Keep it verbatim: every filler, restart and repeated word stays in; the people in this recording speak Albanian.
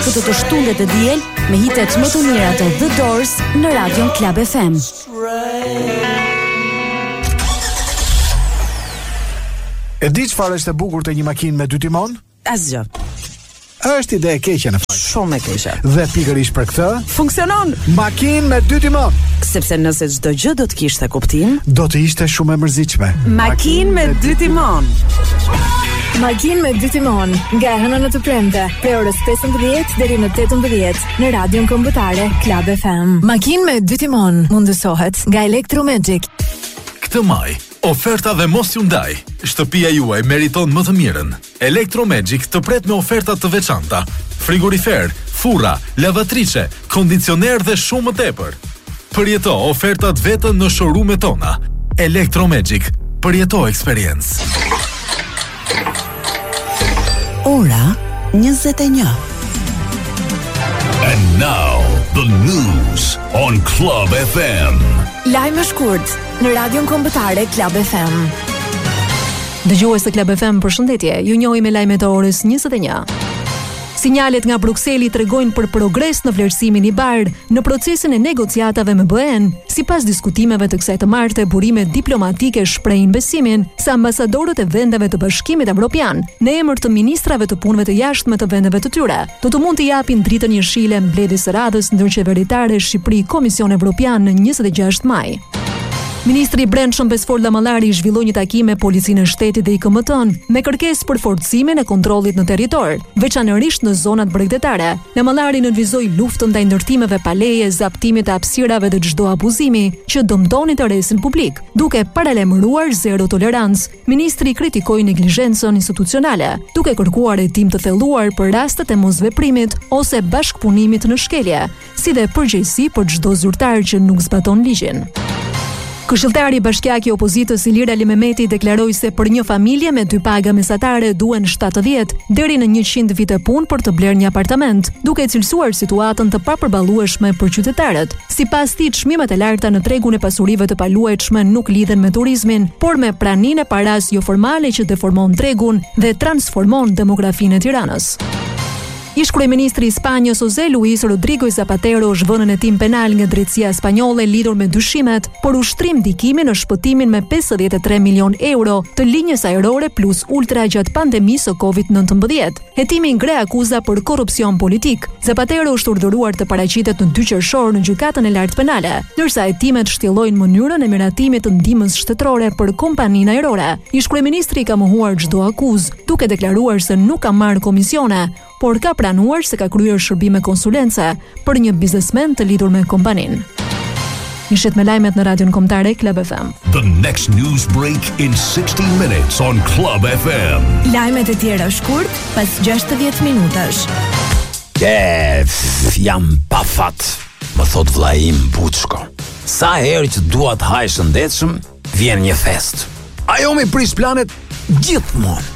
Këtë të shtundet e diel me hitet më të mira të The Doors në Radion Club F M. E di çfarë është e bukur te një makinë me dy timon? Asgjë. Është ide e keqe në fakt. Shumë e keqe. Dhe pikërisht për këtë funksionon. Makinë me dy timon. Sepse nëse çdo gjë do të kishte kuptim, do të ishte shumë e mërzitshme. Makinë me dy timon. Makinë me dy timon, nga e hëna në të premte, prej orës pesëmbëdhjetë deri në tetëmbëdhjetë në Radion Kombëtare Club F M. Makinë me dy timon mundësohet nga Electromagic. Këtë maj, oferta dhe mos ju ndaj. Shtëpia juaj meriton më të mirën. Electromagic të pret me oferta të veçanta. Frigorifer, furra, lavatrice, kondicioner dhe shumë më tepër. Përjeto ofertat vetën në showroom-et tona. Electromagic, përjeto eksperiencë. Ora njëzet e një. And now the news on Club F M. Lajme shkurt në Radion Kombëtare Club F M. Dëgjues të Club F M, përshëndetje. Ju njohim me lajmet e orës njëzet e një. Sinjalet nga Brukseli tregojnë për progres në vlerësimin i bardh në procesin e negociatave me B E-n. Sipas diskutimeve të kësaj të marte, burimet diplomatike shprehin besimin se ambasadorët e vendeve të Bashkimit Evropian, në emër të ministrave të punëve të jashtme të vendeve të tyre, do të mund të japin dritën jeshile mbledhjes së radhës ndërqeveritare Shqipëri Komision Evropian në njëzet e gjashtë maj. Ministri i Brendshëm Besfor Lamallari zhvilloi një takim me Policinë e Shtetit dhe I K M T-n me kërkesë për forcimin e kontrollit në territor, veçanërisht në zonat bregdetare. Lamallari nënvizoi luftën ndaj ndërtimeve pa leje, zaptimit të hapësirave dhe çdo abuzimi që dëmton interesin publik. Duke paralajmëruar zero tolerancë, ministri kritikoi neglizhencën institucionale, duke kërkuar hetim të thelluar për rastet e mosveprimit ose bashkëpunimit në shkelje, si dhe përgjegjësi për çdo zyrtar që nuk zbaton ligjin. Këshilltari bashkiak I opozitës Ilir Ali Mehmeti deklaroi se për një familje me dy paga mesatare duhen shtatëdhjetë deri në njëqind vite punë për të blerë një apartament, duke cilësuar situatën të papërballueshme për qytetarët. Sipas tij, çmimet e larta në tregun e pasurive të paluajtshme nuk lidhen me turizmin, por me praninë e paras jo formale që deformon tregun dhe transformon demografinë e Tiranës. Ish kryeministri I Spanjës José Luis Rodrigo Zapatero është vënë në hetim penal nga drejtësia spanjolle lidhur me dyshimet për ushtrim ndikimi në shpëtimin me pesëdhjetë e tre milion euro të linjës ajrore plus ultra gjatë pandemisë së kovid nëntëmbëdhjetë. Hetimi ngre akuza për korrupsion politik. Zapatero është urdhëruar të paraqitet në dy qershor në gjykatën e lartë penale, ndërsa hetimet shtjellojnë mënyrën e miratimit të ndihmës shtetërore për kompaninë ajrore. Ish kryeministri ka mohuar çdo akuzë, duke deklaruar se nuk ka marrë komisione, por ka pranuar se ka kryer shërbime konsulence për një biznesmen të lidhur me kompaninë. Ishit me lajmet në Radion Kombëtare Club F M. The next news break in sixty minutes on Club F M. Lajmet e tjera shkurt pas gjashtëdhjetë minutash. E, jam pa fat, më thot vllai im Buçko. Sa herë që dua të haj shëndetshëm, vjen një fest. Ajo mi prish planet gjithmonë.